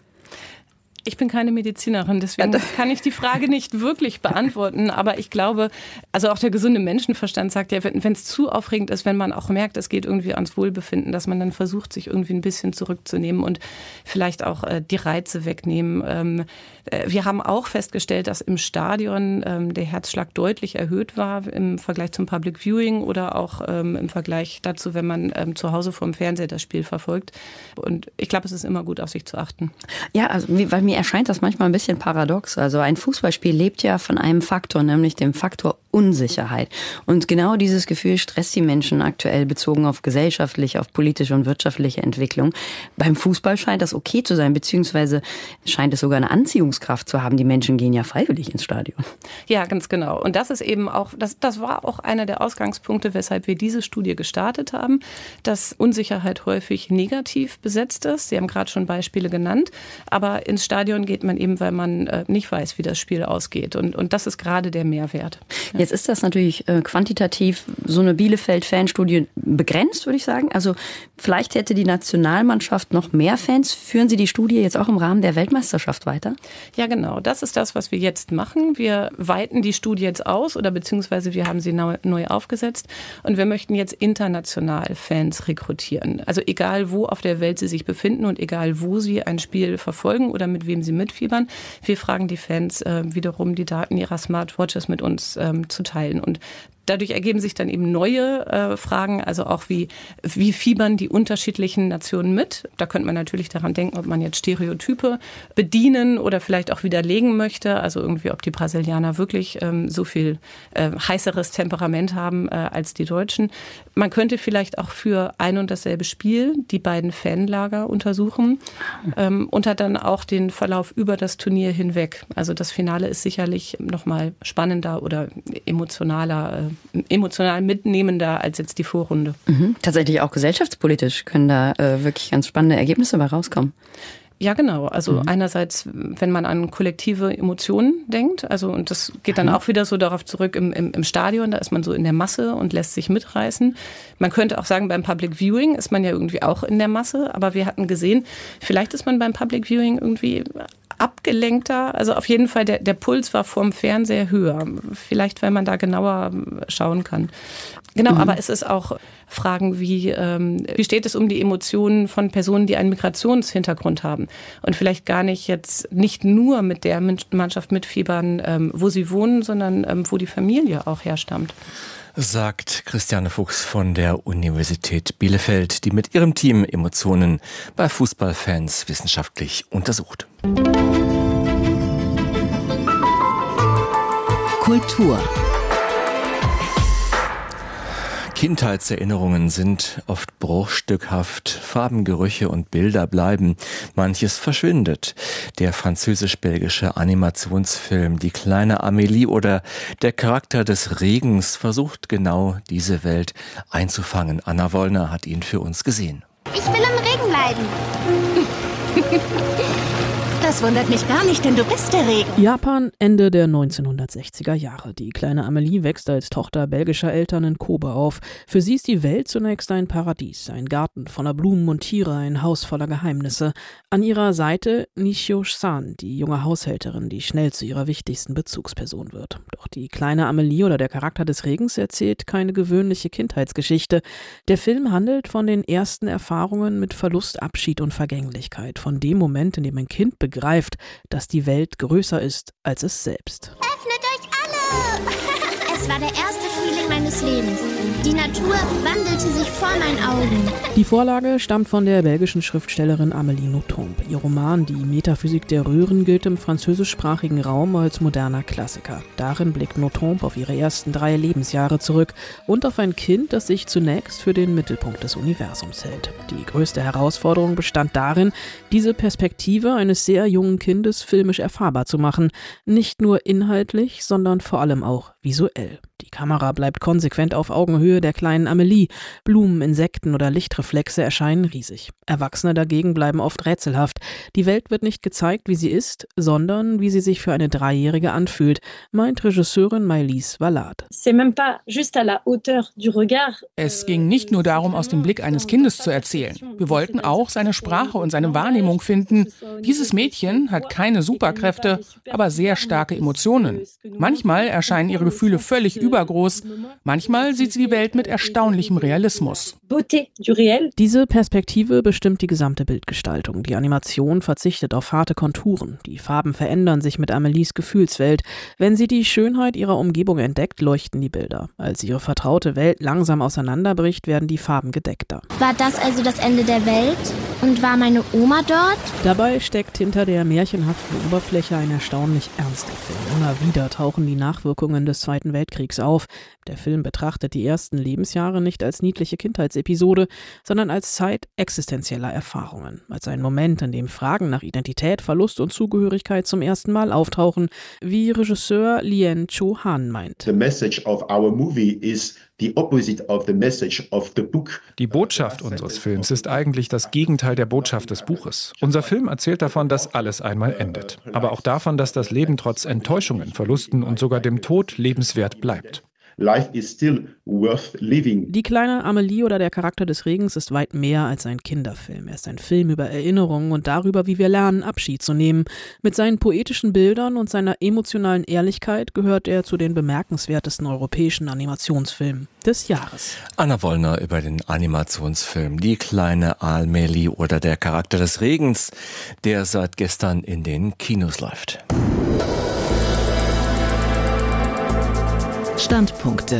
Ich bin keine Medizinerin, deswegen kann ich die Frage nicht wirklich beantworten. Aber ich glaube, also auch der gesunde Menschenverstand sagt ja, wenn es zu aufregend ist, wenn man auch merkt, es geht irgendwie ans Wohlbefinden, dass man dann versucht, sich irgendwie ein bisschen zurückzunehmen und vielleicht auch die Reize wegnehmen. Wir haben auch festgestellt, dass im Stadion der Herzschlag deutlich erhöht war im Vergleich zum Public Viewing oder auch im Vergleich dazu, wenn man zu Hause vorm Fernseher das Spiel verfolgt. Und ich glaube, es ist immer gut, auf sich zu achten. Ja, also weil mir erscheint das manchmal ein bisschen paradox. Also ein Fußballspiel lebt ja von einem Faktor, nämlich dem Faktor Unsicherheit. Und genau dieses Gefühl stresst die Menschen aktuell bezogen auf gesellschaftliche, auf politische und wirtschaftliche Entwicklung. Beim Fußball scheint das okay zu sein, beziehungsweise scheint es sogar eine Anziehungskraft zu haben. Die Menschen gehen ja freiwillig ins Stadion. Ja, ganz genau. Und das ist eben auch, das war auch einer der Ausgangspunkte, weshalb wir diese Studie gestartet haben, dass Unsicherheit häufig negativ besetzt ist. Sie haben gerade schon Beispiele genannt, aber ins Stadion geht man eben, weil man nicht weiß, wie das Spiel ausgeht. Und das ist gerade der Mehrwert. Jetzt ist das natürlich quantitativ so eine Bielefeld-Fanstudie begrenzt, würde ich sagen. Also vielleicht hätte die Nationalmannschaft noch mehr Fans. Führen Sie die Studie jetzt auch im Rahmen der Weltmeisterschaft weiter? Ja, genau. Das ist das, was wir jetzt machen. Wir weiten die Studie jetzt aus oder beziehungsweise wir haben sie neu aufgesetzt. Und wir möchten jetzt international Fans rekrutieren. Also egal, wo auf der Welt sie sich befinden und egal, wo sie ein Spiel verfolgen oder mit wem sie mitfiebern. Wir fragen die Fans wiederum, die Daten ihrer Smartwatches mit uns zu teilen. Und dadurch ergeben sich dann eben neue Fragen, also auch wie fiebern die unterschiedlichen Nationen mit. Da könnte man natürlich daran denken, ob man jetzt Stereotype bedienen oder vielleicht auch widerlegen möchte. Also irgendwie, ob die Brasilianer wirklich so viel heißeres Temperament haben als die Deutschen. Man könnte vielleicht auch für ein und dasselbe Spiel die beiden Fanlager untersuchen und hat dann auch den Verlauf über das Turnier hinweg. Also das Finale ist sicherlich nochmal spannender oder emotional mitnehmender als jetzt die Vorrunde. Tatsächlich auch gesellschaftspolitisch können da wirklich ganz spannende Ergebnisse dabei rauskommen. Ja, genau. Also einerseits, wenn man an kollektive Emotionen denkt, also und das geht dann auch wieder so darauf zurück im Stadion, da ist man so in der Masse und lässt sich mitreißen. Man könnte auch sagen, beim Public Viewing ist man ja irgendwie auch in der Masse, aber wir hatten gesehen, vielleicht ist man beim Public Viewing irgendwie abgelenkter. Also auf jeden Fall, der Puls war vorm Fernseher höher. Vielleicht, weil man da genauer schauen kann. Genau, aber es ist auch Fragen wie steht es um die Emotionen von Personen, die einen Migrationshintergrund haben und vielleicht gar nicht nur mit der Mannschaft mitfiebern, wo sie wohnen, sondern wo die Familie auch herstammt. Sagt Christiane Fuchs von der Universität Bielefeld, die mit ihrem Team Emotionen bei Fußballfans wissenschaftlich untersucht. Kultur. Kindheitserinnerungen sind oft bruchstückhaft, Farben, Gerüche und Bilder bleiben, manches verschwindet. Der französisch-belgische Animationsfilm Die kleine Amélie oder der Charakter des Regens versucht genau diese Welt einzufangen. Anna Wollner hat ihn für uns gesehen. Ich will im Regen bleiben. Das wundert mich gar nicht, denn du bist der Regen. Japan, Ende der 1960er Jahre. Die kleine Amelie wächst als Tochter belgischer Eltern in Kobe auf. Für sie ist die Welt zunächst ein Paradies, ein Garten voller Blumen und Tiere, ein Haus voller Geheimnisse. An ihrer Seite Nishio-san, die junge Haushälterin, die schnell zu ihrer wichtigsten Bezugsperson wird. Doch die kleine Amelie oder der Charakter des Regens erzählt keine gewöhnliche Kindheitsgeschichte. Der Film handelt von den ersten Erfahrungen mit Verlust, Abschied und Vergänglichkeit, von dem Moment, in dem ein Kind begreift, dass die Welt größer ist als es selbst. Öffnet euch alle! Es war der erste Frühling meines Lebens. Die Natur wandelte sich vor meinen Augen. Die Vorlage stammt von der belgischen Schriftstellerin Amélie Nothomb. Ihr Roman Die Metaphysik der Röhren gilt im französischsprachigen Raum als moderner Klassiker. Darin blickt Nothomb auf ihre ersten 3 Lebensjahre zurück und auf ein Kind, das sich zunächst für den Mittelpunkt des Universums hält. Die größte Herausforderung bestand darin, diese Perspektive eines sehr jungen Kindes filmisch erfahrbar zu machen. Nicht nur inhaltlich, sondern vor allem auch visuell. Die Kamera bleibt konsequent auf Augenhöhe der kleinen Amelie. Blumen, Insekten oder Lichtreflexe erscheinen riesig. Erwachsene dagegen bleiben oft rätselhaft. Die Welt wird nicht gezeigt, wie sie ist, sondern wie sie sich für eine 3-Jährige anfühlt, meint Regisseurin Maëlys Valade. Es ging nicht nur darum, aus dem Blick eines Kindes zu erzählen. Wir wollten auch seine Sprache und seine Wahrnehmung finden. Dieses Mädchen hat keine Superkräfte, aber sehr starke Emotionen. Manchmal erscheinen ihre Gefühle völlig übergroß. Manchmal sieht sie die Welt mit erstaunlichem Realismus. Diese Perspektive bestimmt die gesamte Bildgestaltung. Die Animation verzichtet auf harte Konturen. Die Farben verändern sich mit Amelies Gefühlswelt. Wenn sie die Schönheit ihrer Umgebung entdeckt, leuchten die Bilder. Als ihre vertraute Welt langsam auseinanderbricht, werden die Farben gedeckter. War das also das Ende der Welt? Und war meine Oma dort? Dabei steckt hinter der märchenhaften Oberfläche ein erstaunlich ernster Film. Immer wieder tauchen die Nachwirkungen des Zweiten Weltkriegs auf. Der Film betrachtet die ersten Lebensjahre nicht als niedliche Kindheitsepisode, sondern als Zeit existenzieller Erfahrungen. Als ein Moment, in dem Fragen nach Identität, Verlust und Zugehörigkeit zum ersten Mal auftauchen, wie Regisseur Lien Cho-han meint. The message of our movie is the opposite of the message of the book. Die Botschaft unseres Films ist eigentlich das Gegenteil der Botschaft des Buches. Unser Film erzählt davon, dass alles einmal endet. Aber auch davon, dass das Leben trotz Enttäuschungen, Verlusten und sogar dem Tod lebenswert bleibt. Life is still worth living. Die kleine Amelie oder der Charakter des Regens ist weit mehr als ein Kinderfilm. Er ist ein Film über Erinnerungen und darüber, wie wir lernen, Abschied zu nehmen. Mit seinen poetischen Bildern und seiner emotionalen Ehrlichkeit gehört er zu den bemerkenswertesten europäischen Animationsfilmen des Jahres. Anna Wollner über den Animationsfilm Die kleine Amelie oder der Charakter des Regens, der seit gestern in den Kinos läuft. Standpunkte.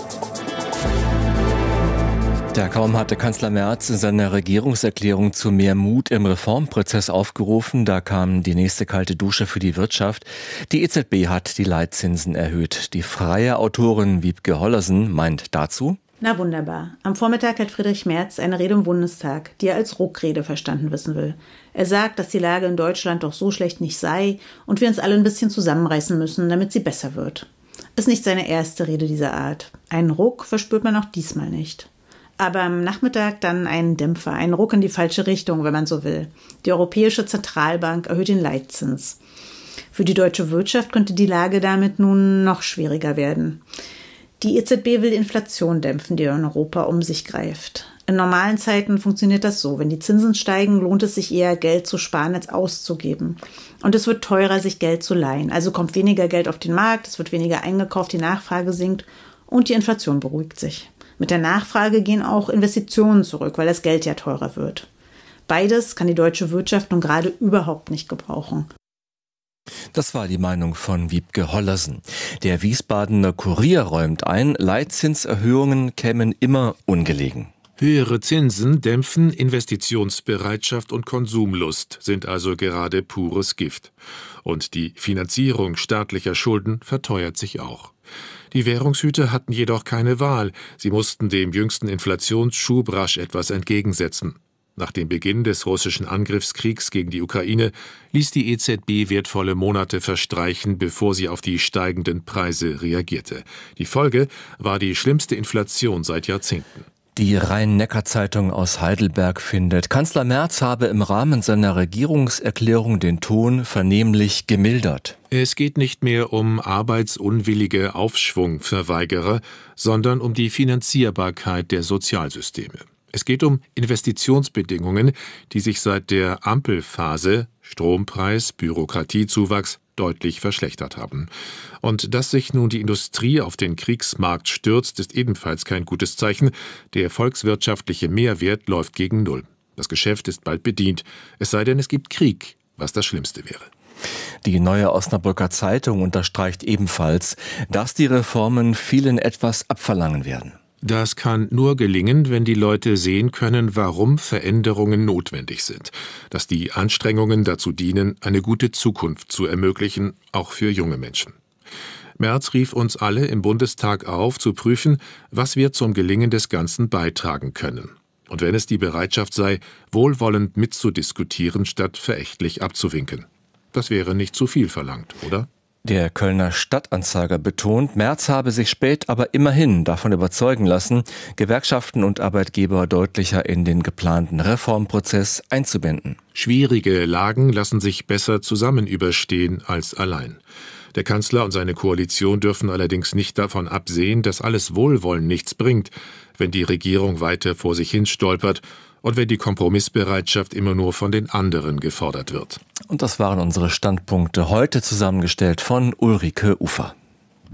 Ja, kaum hatte Kanzler Merz in seiner Regierungserklärung zu mehr Mut im Reformprozess aufgerufen, da kam die nächste kalte Dusche für die Wirtschaft. Die EZB hat die Leitzinsen erhöht. Die freie Autorin Wiebke Hollersen meint dazu: Na wunderbar. Am Vormittag hat Friedrich Merz eine Rede im Bundestag, die er als Ruckrede verstanden wissen will. Er sagt, dass die Lage in Deutschland doch so schlecht nicht sei und wir uns alle ein bisschen zusammenreißen müssen, damit sie besser wird. Ist nicht seine erste Rede dieser Art. Einen Ruck verspürt man auch diesmal nicht. Aber am Nachmittag dann einen Dämpfer, einen Ruck in die falsche Richtung, wenn man so will. Die Europäische Zentralbank erhöht den Leitzins. Für die deutsche Wirtschaft könnte die Lage damit nun noch schwieriger werden. Die EZB will die Inflation dämpfen, die in Europa um sich greift. In normalen Zeiten funktioniert das so. Wenn die Zinsen steigen, lohnt es sich eher, Geld zu sparen, als auszugeben. Und es wird teurer, sich Geld zu leihen. Also kommt weniger Geld auf den Markt, es wird weniger eingekauft, die Nachfrage sinkt und die Inflation beruhigt sich. Mit der Nachfrage gehen auch Investitionen zurück, weil das Geld ja teurer wird. Beides kann die deutsche Wirtschaft nun gerade überhaupt nicht gebrauchen. Das war die Meinung von Wiebke Hollersen. Der Wiesbadener Kurier räumt ein, Leitzinserhöhungen kämen immer ungelegen. Höhere Zinsen dämpfen Investitionsbereitschaft und Konsumlust, sind also gerade pures Gift. Und die Finanzierung staatlicher Schulden verteuert sich auch. Die Währungshüter hatten jedoch keine Wahl. Sie mussten dem jüngsten Inflationsschub rasch etwas entgegensetzen. Nach dem Beginn des russischen Angriffskriegs gegen die Ukraine ließ die EZB wertvolle Monate verstreichen, bevor sie auf die steigenden Preise reagierte. Die Folge war die schlimmste Inflation seit Jahrzehnten. Die Rhein-Neckar-Zeitung aus Heidelberg findet, Kanzler Merz habe im Rahmen seiner Regierungserklärung den Ton vernehmlich gemildert. Es geht nicht mehr um arbeitsunwillige Aufschwungverweigerer, sondern um die Finanzierbarkeit der Sozialsysteme. Es geht um Investitionsbedingungen, die sich seit der Ampelphase Strompreis, Bürokratiezuwachs deutlich verschlechtert haben. Und dass sich nun die Industrie auf den Kriegsmarkt stürzt, ist ebenfalls kein gutes Zeichen. Der volkswirtschaftliche Mehrwert läuft gegen Null. Das Geschäft ist bald bedient, es sei denn, es gibt Krieg, was das Schlimmste wäre. Die Neue Osnabrücker Zeitung unterstreicht ebenfalls, dass die Reformen vielen etwas abverlangen werden. Das kann nur gelingen, wenn die Leute sehen können, warum Veränderungen notwendig sind. Dass die Anstrengungen dazu dienen, eine gute Zukunft zu ermöglichen, auch für junge Menschen. Merz rief uns alle im Bundestag auf, zu prüfen, was wir zum Gelingen des Ganzen beitragen können. Und wenn es die Bereitschaft sei, wohlwollend mitzudiskutieren, statt verächtlich abzuwinken. Das wäre nicht zu viel verlangt, oder? Der Kölner Stadtanzeiger betont, Merz habe sich spät aber immerhin davon überzeugen lassen, Gewerkschaften und Arbeitgeber deutlicher in den geplanten Reformprozess einzubinden. Schwierige Lagen lassen sich besser zusammen überstehen als allein. Der Kanzler und seine Koalition dürfen allerdings nicht davon absehen, dass alles Wohlwollen nichts bringt, wenn die Regierung weiter vor sich hin stolpert und wenn die Kompromissbereitschaft immer nur von den anderen gefordert wird. Und das waren unsere Standpunkte heute, zusammengestellt von Ulrike Ufer.